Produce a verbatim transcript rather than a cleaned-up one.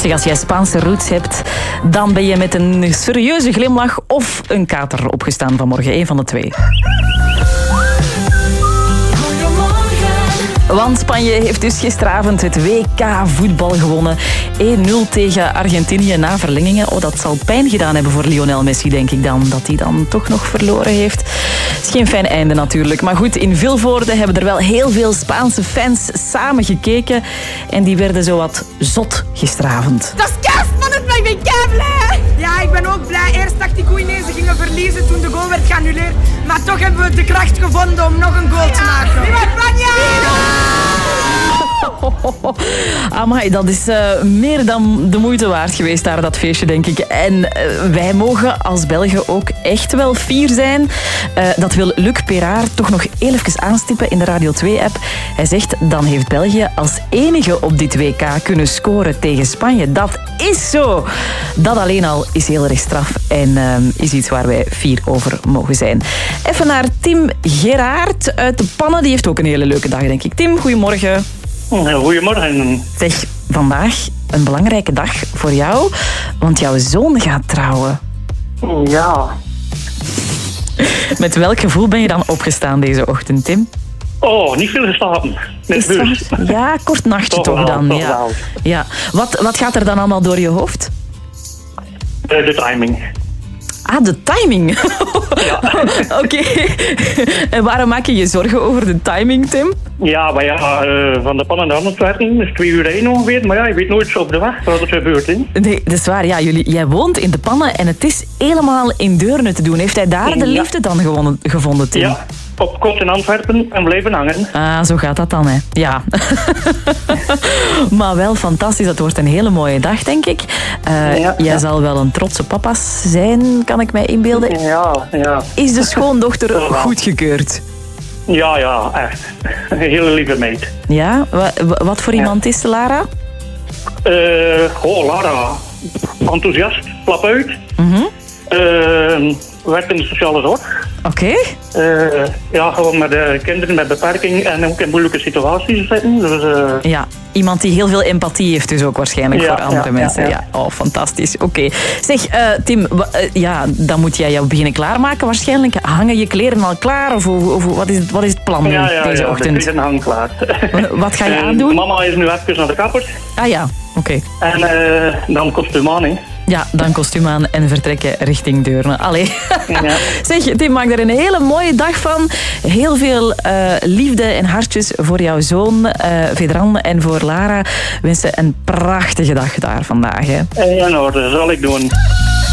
Zeg, als jij Spaanse roots hebt, dan ben je met een serieuze glimlach of een kater opgestaan vanmorgen. Eén van de twee. Want Spanje heeft dus gisteravond het W K voetbal gewonnen. één nul tegen Argentinië na verlengingen. Oh, dat zal pijn gedaan hebben voor Lionel Messi, denk ik dan. Dat hij dan toch nog verloren heeft. Het is geen fijn einde natuurlijk. Maar goed, in Vilvoorde hebben er wel heel veel Spaanse fans samen gekeken. En die werden zowat zot gisteravond. Dat is kerstman, maar ik ben kei blij. Ja, ik ben ook blij. Eerst dacht ik oei nee, ze gingen verliezen toen de goal werd geannuleerd. Maar toch hebben we de kracht gevonden om nog een goal te maken. Viva Spanje! Amai, dat is uh, meer dan de moeite waard geweest daar, dat feestje, denk ik. En uh, wij mogen als Belgen ook echt wel fier zijn. Uh, dat wil Luc Peraert toch nog even aanstippen in de Radio twee-app. Hij zegt, dan heeft België als enige op dit W K kunnen scoren tegen Spanje. Dat is zo! Dat alleen al is heel erg straf en uh, is iets waar wij fier over mogen zijn. Even naar Tim Geraert uit de Pannen. Die heeft ook een hele leuke dag, denk ik. Tim, goedemorgen. Goedemorgen. Zeg, vandaag een belangrijke dag voor jou, want jouw zoon gaat trouwen. Ja. Met welk gevoel ben je dan opgestaan deze ochtend, Tim? Oh, niet veel geslapen. Nerveus. Ja, kort nachtje toch, toch wel, dan. Toch ja. wel. Ja. Wat, wat gaat er dan allemaal door je hoofd? Uh, de timing. Ah, de timing. Ja. Oké. Okay. En waarom maak je je zorgen over de timing, Tim? Ja, maar ja, uh, van de Pannen naar Antwerpen is twee uur heen ongeveer. Maar ja, je weet nooit op de weg wat er gebeurt. Hè? Nee, dat is waar. Ja, jullie, jij woont in de Pannen en het is helemaal in Deurne te doen. Heeft hij daar de ja. liefde dan gewonnen, gevonden, Tim? Ja, op kort in Antwerpen en blijven hangen. Ah, zo gaat dat dan, hè. Ja. Maar wel fantastisch. Dat wordt een hele mooie dag, denk ik. Uh, ja, jij ja. zal wel een trotse papa zijn, kan ik mij inbeelden. Ja, ja. Is de schoondochter goedgekeurd? Ja, ja, echt. Een hele lieve meid. Ja? Wat, wat voor iemand ja. is Lara? Uh, oh, Lara. Enthousiast, flap uit. Mm-hmm. Uh, werkt in de sociale zorg. Oké. Okay. Uh, ja, gewoon met uh, kinderen met beperking en ook in moeilijke situaties zitten. Dus, uh... Ja, iemand die heel veel empathie heeft dus ook waarschijnlijk ja, voor andere ja, mensen. Ja, ja. Ja. Oh, fantastisch. Oké. Okay. Zeg, uh, Tim, w- uh, ja, dan moet jij jou beginnen klaarmaken waarschijnlijk. Hangen je kleren al klaar? Of, of, of wat, is het, wat is het plan ja, ja, deze ja, ochtend? Ja, de kleren hangen klaar. Wat ga je aandoen? Mama is nu even naar de kapper. Ah ja, oké. Okay. En uh, dan kostuum aan, hè. Ja, dan kostuum aan en vertrekken richting Deurne. Allee. Ja. Zeg, Tim, maak er een hele mooie dag van. Heel veel uh, liefde en hartjes voor jouw zoon, uh, Vedran, en voor Lara. Wensen een prachtige dag daar vandaag. Hè. Ja, nou, dat zal ik doen.